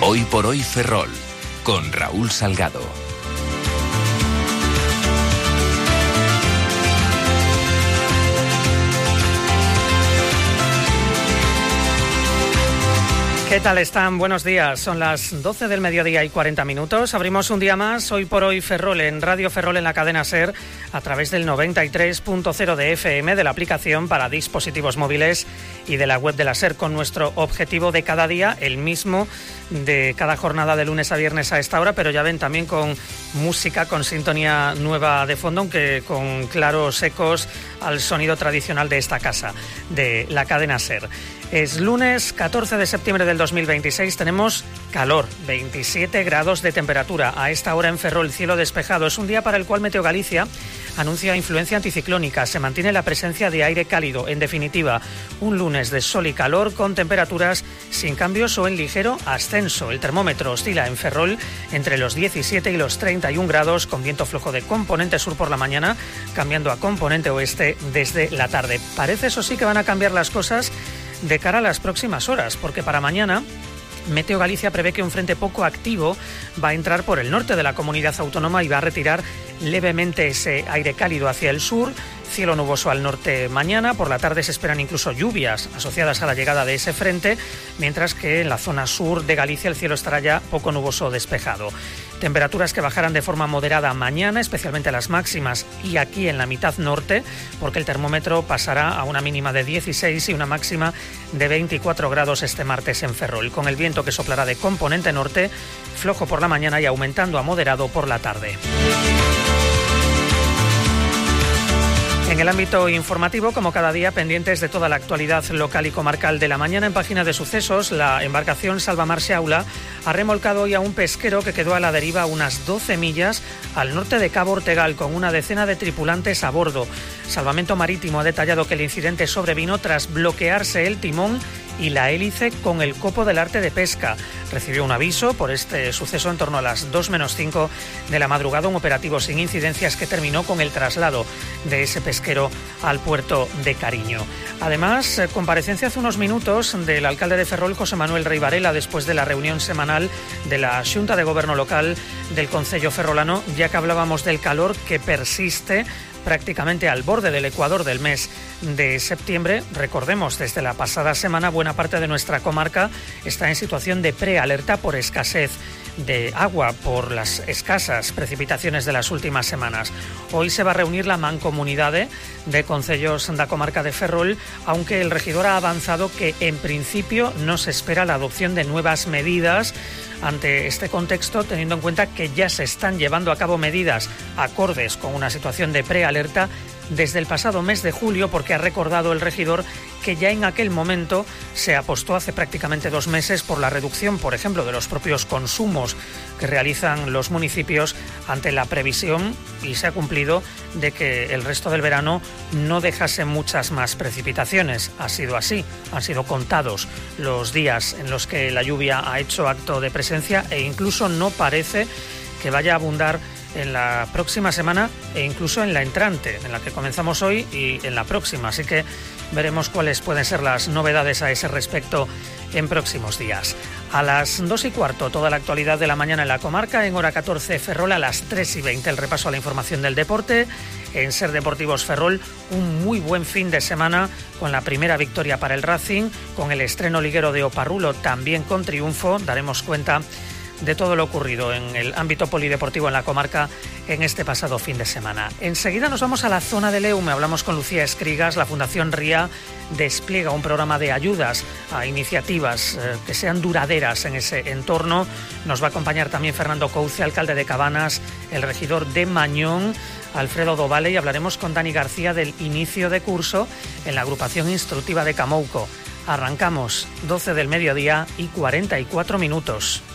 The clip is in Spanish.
Hoy por hoy Ferrol, con Raúl Salgado. ¿Qué tal están? Buenos días. Son las 12 del mediodía y 40 minutos. Abrimos un día más, Hoy por hoy Ferrol, en Radio Ferrol en la cadena SER, a través del 93.0 de FM, de la aplicación para dispositivos móviles y de la web de la SER, con nuestro objetivo de cada día, el mismo de cada jornada de lunes a viernes a esta hora, pero ya ven, también con música, con sintonía nueva de fondo, aunque con claros ecos al sonido tradicional de esta casa, de la cadena SER. Es lunes 14 de septiembre del 2026, tenemos calor, 27 grados de temperatura. A esta hora en Ferrol, cielo despejado. Es un día para el cual Meteo Galicia anuncia influencia anticiclónica. Se mantiene la presencia de aire cálido. En definitiva, un lunes de sol y calor con temperaturas sin cambios o en ligero ascenso. El termómetro oscila en Ferrol entre los 17 y los 31 grados, con viento flojo de componente sur por la mañana, cambiando a componente oeste desde la tarde. Parece, eso sí, que van a cambiar las cosas de cara a las próximas horas, porque para mañana Meteo Galicia prevé que un frente poco activo va a entrar por el norte de la comunidad autónoma y va a retirar levemente ese aire cálido hacia el sur. Cielo nuboso al norte mañana, por la tarde se esperan incluso lluvias asociadas a la llegada de ese frente, mientras que en la zona sur de Galicia el cielo estará ya poco nuboso o despejado. Temperaturas que bajarán de forma moderada mañana, especialmente las máximas y aquí en la mitad norte, porque el termómetro pasará a una mínima de 16 y una máxima de 24 grados este martes en Ferrol, con el viento que soplará de componente norte, flojo por la mañana y aumentando a moderado por la tarde. En el ámbito informativo, como cada día, pendientes de toda la actualidad local y comarcal de la mañana. En página de sucesos, la embarcación Salvamar Xaula ha remolcado hoy a un pesquero que quedó a la deriva a unas 12 millas al norte de Cabo Ortegal, con una decena de tripulantes a bordo. Salvamento Marítimo ha detallado que el incidente sobrevino tras bloquearse el timón y la hélice con el copo del arte de pesca. Recibió un aviso por este suceso en torno a las 2 menos 5 de la madrugada, un operativo sin incidencias que terminó con el traslado de ese pesquero al puerto de Cariño. Además, comparecencia hace unos minutos del alcalde de Ferrol, José Manuel Rey Varela, después de la reunión semanal de la Xunta de Gobierno Local del Concello ferrolano, ya que hablábamos del calor que persiste prácticamente al borde del ecuador del mes de septiembre. Recordemos, desde la pasada semana buena parte de nuestra comarca está en situación de prealerta por escasez de agua, por las escasas precipitaciones de las últimas semanas. Hoy se va a reunir la Mancomunidade de Concellos da comarca de Ferrol, aunque el regidor ha avanzado que en principio no se espera la adopción de nuevas medidas ante este contexto, teniendo en cuenta que ya se están llevando a cabo medidas acordes con una situación de prealerta desde el pasado mes de julio, porque ha recordado el regidor que ya en aquel momento se apostó hace prácticamente 2 meses por la reducción, por ejemplo, de los propios consumos que realizan los municipios ante la previsión, y se ha cumplido, de que el resto del verano no dejase muchas más precipitaciones. Ha sido así, han sido contados los días en los que la lluvia ha hecho acto de presencia e incluso no parece que vaya a abundar en la próxima semana e incluso en la entrante, en la que comenzamos hoy y en la próxima. Así que veremos cuáles pueden ser las novedades a ese respecto en próximos días. A las 2:15, toda la actualidad de la mañana en la comarca. En hora 14, Ferrol. A las 3:20, el repaso a la información del deporte. En SER Deportivos Ferrol, un muy buen fin de semana con la primera victoria para el Racing, con el estreno liguero de Oparrulo también con triunfo. Daremos cuenta de todo lo ocurrido en el ámbito polideportivo en la comarca en este pasado fin de semana. Enseguida nos vamos a la zona de Leume. Hablamos con Lucía Escrigas. La Fundación RIA despliega un programa de ayudas a iniciativas que sean duraderas en ese entorno. Nos va a acompañar también Fernando Couce, alcalde de Cabanas, el regidor de Mañón, Alfredo Dovale, y hablaremos con Dani García del inicio de curso en la agrupación instructiva de Camouco. Arrancamos, 12 del mediodía y 44 minutos.